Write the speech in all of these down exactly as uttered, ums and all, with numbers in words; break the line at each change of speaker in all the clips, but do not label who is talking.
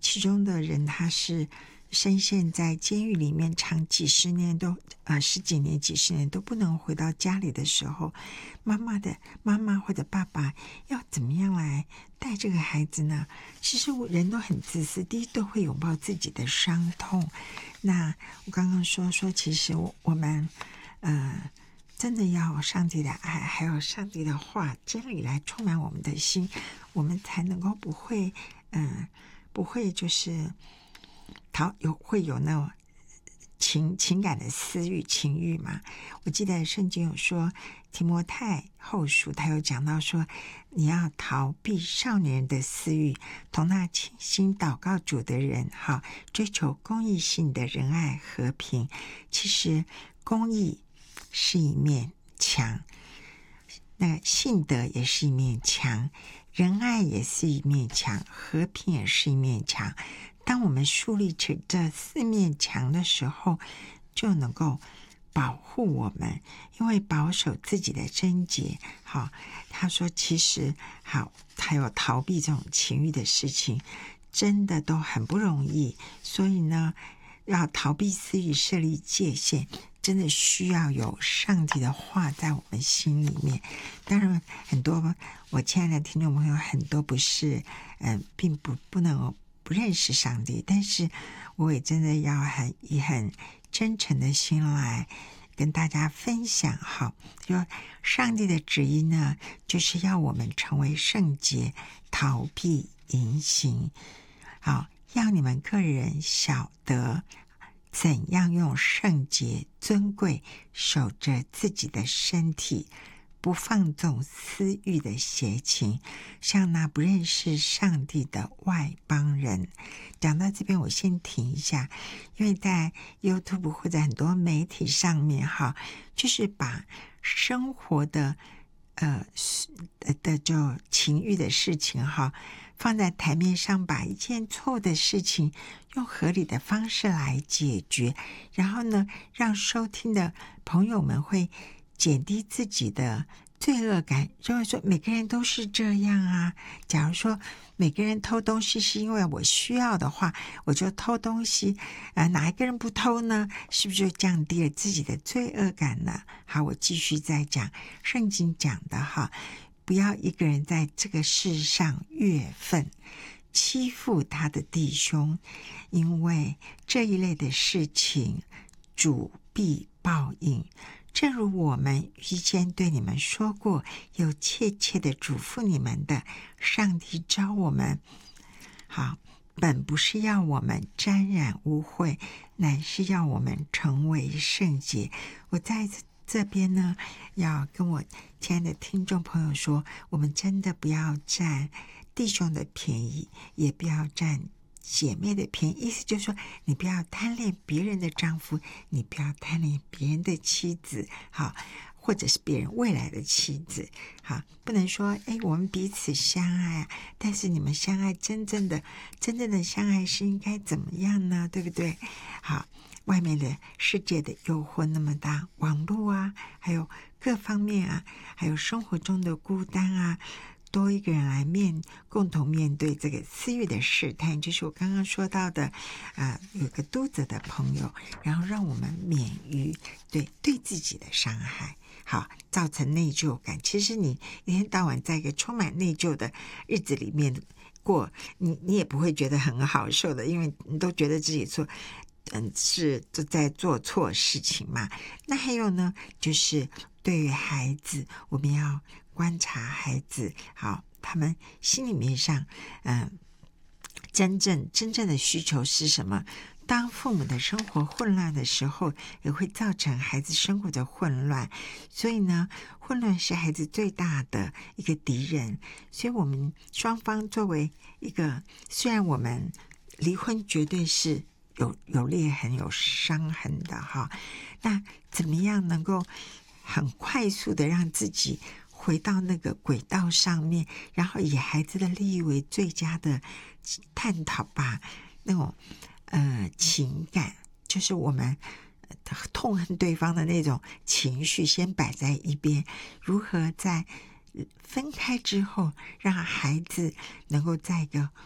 其中的人他是深陷在监狱里面，长几十年都呃十几年、几十年都不能回到家里的时候，妈妈的妈妈或者爸爸要怎么样来带这个孩子呢？其实人都很自私，第一都会拥抱自己的伤痛。那我刚刚说说，其实我我们呃真的要上帝的爱，还有上帝的话、真理来充满我们的心，我们才能够不会嗯、呃、不会就是逃有会有那种情情感的私欲情欲嘛。我记得圣经有说提摩太后书他有讲到说，你要逃避少年人的私欲，同那倾心祷告主的人哈，追求公义性的仁爱和平。其实公义是一面墙，那信德也是一面墙，仁爱也是一面墙，和平也是一面墙。当我们树立起这四面墙的时候，就能够保护我们，因为保守自己的贞洁。好，他说其实好，还有逃避这种情欲的事情，真的都很不容易。所以呢，要逃避私欲、设立界限，真的需要有上帝的话在我们心里面。当然，很多我亲爱的听众朋友，很多不是，嗯、呃，并不不能不认识上帝，但是我也真的要很以很真诚的心来跟大家分享。好，就上帝的旨意呢，就是要我们成为圣洁，逃避淫行。好，要你们个人晓得怎样用圣洁尊贵守着自己的身体，不放纵私欲的邪情，像那不认识上帝的外邦人。讲到这边我先停一下，因为在 YouTube 或者很多媒体上面哈，就是把生活的呃的就情欲的事情哈放在台面上，把一件错的事情用合理的方式来解决，然后呢让收听的朋友们会减低自己的罪恶感，就会说每个人都是这样啊。假如说每个人偷东西是因为我需要的话，我就偷东西，呃，哪一个人不偷呢？是不是就降低了自己的罪恶感呢？好，我继续再讲圣经讲的哈，不要一个人在这个世上越分，欺负他的弟兄，因为这一类的事情主必报应。正如我们预先对你们说过，又切切的嘱咐你们的，上帝召我们，好，本不是要我们沾染污秽，乃是要我们成为圣洁。我在这边呢，要跟我亲爱的听众朋友说，我们真的不要占弟兄的便宜，也不要占姐妹的便宜，意思就是说，你不要贪恋别人的丈夫，你不要贪恋别人的妻子，好，或者是别人未来的妻子，好，不能说，哎，我们彼此相爱啊，但是你们相爱真正的、真正的相爱是应该怎么样呢？对不对？好，外面的世界的诱惑那么大，网络啊，还有各方面啊，还有生活中的孤单啊。多一个人来面共同面对这个私欲的试探，就是我刚刚说到的啊、呃，有个督责的朋友，然后让我们免于对对自己的伤害，好，造成内疚感。其实你一天到晚在一个充满内疚的日子里面过，你你也不会觉得很好受的，因为你都觉得自己做嗯是都在做错事情嘛。那还有呢，就是对于孩子，我们要观察孩子，好，他们心里面上，嗯、呃，真正真正的需求是什么？当父母的生活混乱的时候，也会造成孩子生活的混乱。所以呢，混乱是孩子最大的一个敌人。所以我们双方作为一个，虽然我们离婚绝对是有有裂痕、有伤痕的哈，那怎么样能够很快速的让自己回到那个轨道上面，然后以孩子的利益为最佳的探讨吧。那种呃情感，就是我们痛恨对方的那种情绪，先摆在一边。如何在分开之后，让孩子能够在一个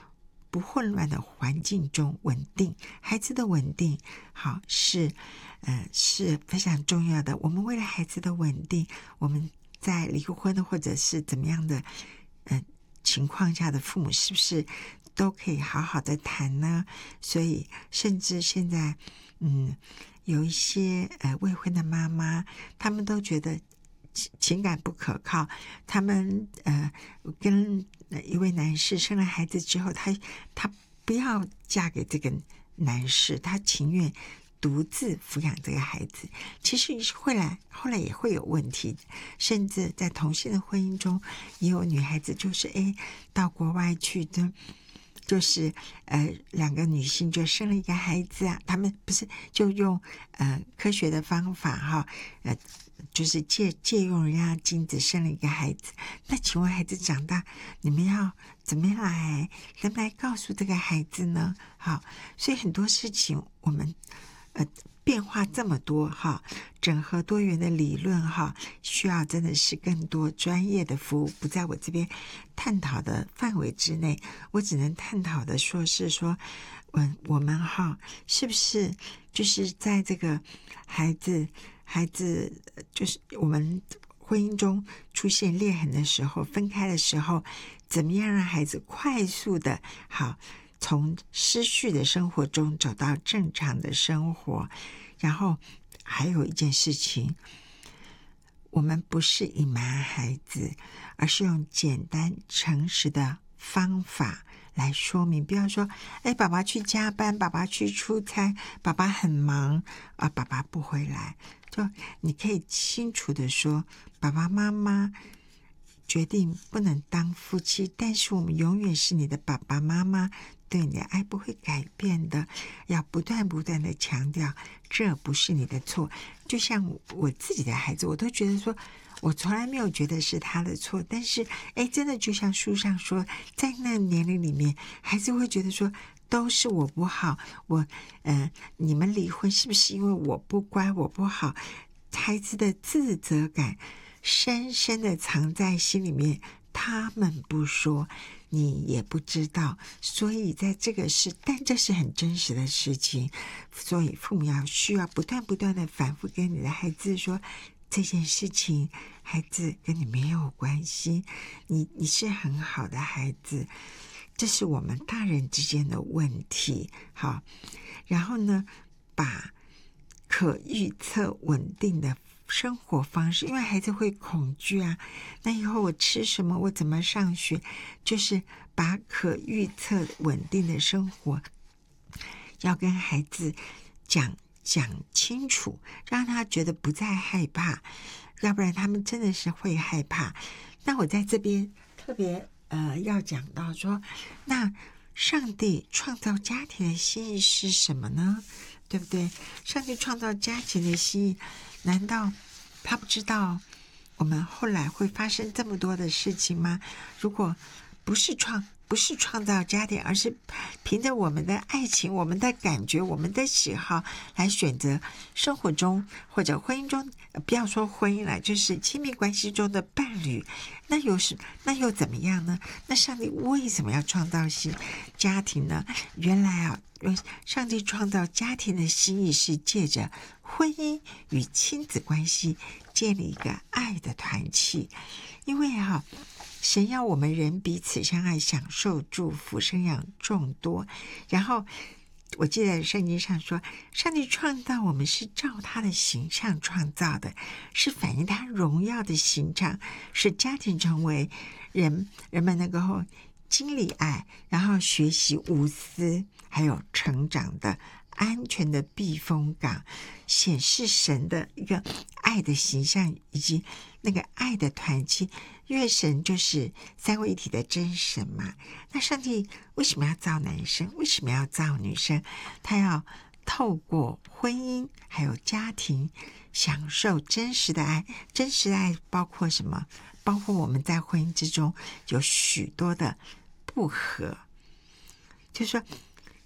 不混乱的环境中稳定。孩子的稳定，好是呃是非常重要的。我们为了孩子的稳定，我们在离婚或者是怎么样的呃情况下的父母，是不是都可以好好的谈呢？所以甚至现在嗯有一些呃未婚的妈妈，他们都觉得情感不可靠，他们呃跟一位男士生了孩子之后，他他不要嫁给这个男士，他情愿独自抚养这个孩子。其实后来后来也会有问题，甚至在同性的婚姻中，也有女孩子就是哎到国外去的。就是呃，两个女性就生了一个孩子啊，他们不是就用呃科学的方法哈，呃，就是借借用人家精子生了一个孩子。那请问孩子长大，你们要怎么来怎么来告诉这个孩子呢？好，所以很多事情我们呃变化这么多哈，整合多元的理论哈，需要真的是更多专业的服务，不在我这边探讨的范围之内。我只能探讨的说是说，我我们哈是不是就是在这个孩子孩子就是我们婚姻中出现裂痕的时候，分开的时候，怎么样让孩子快速的好从失序的生活中走到正常的生活。然后还有一件事情，我们不是隐瞒孩子，而是用简单诚实的方法来说明。不要说哎，爸爸去加班，爸爸去出差，爸爸很忙啊，爸爸不回来。就你可以清楚的说，爸爸妈妈决定不能当夫妻，但是我们永远是你的爸爸妈妈，对你的爱不会改变的，要不断不断的强调这不是你的错。就像我自己的孩子，我都觉得说我从来没有觉得是他的错，但是哎，真的就像书上说，在那个年龄里面，孩子会觉得说都是我不好，我呃，你们离婚是不是因为我不乖，我不好？孩子的自责感深深的藏在心里面，他们不说，你也不知道。所以在这个是，但这是很真实的事情，所以父母要需要不断不断的反复跟你的孩子说，这件事情孩子跟你没有关系，你你是很好的孩子，这是我们大人之间的问题。好，然后呢，把可预测稳定的生活方式，因为孩子会恐惧啊，那以后我吃什么，我怎么上学，就是把可预测稳定的生活要跟孩子讲讲清楚，让他觉得不再害怕，要不然他们真的是会害怕。那我在这边特别呃要讲到说，那上帝创造家庭的心意是什么呢？对不对？上帝创造家庭的心意，难道他不知道我们后来会发生这么多的事情吗？如果不是创不是创造家庭，而是凭着我们的爱情、我们的感觉、我们的喜好来选择生活中或者婚姻中，不要说婚姻了，就是亲密关系中的伴侣，那有什那又怎么样呢？那上帝为什么要创造新家庭呢？原来啊，上帝创造家庭的心意是借着婚姻与亲子关系建立一个爱的团契。因为啊，神要我们人彼此相爱，享受祝福，生养众多。然后我记得圣经上说，上帝创造我们是照他的形象创造的，是反映他荣耀的形象，使家庭成为人人们能够经历爱，然后学习无私，还有成长的安全的避风港，显示神的一个爱的形象，以及那个爱的团契。因为神就是三位一体的真神嘛，那上帝为什么要造男生？为什么要造女生？他要透过婚姻还有家庭享受真实的爱。真实的爱包括什么？包括我们在婚姻之中有许多的不和，就是说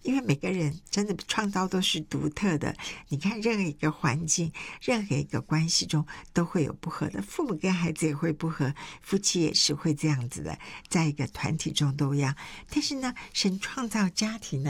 因为每个人真的创造都是独特的。你看任何一个环境，任何一个关系中都会有不合的，父母跟孩子也会不合，夫妻也是会这样子的，在一个团体中都一样。但是呢，神创造家庭呢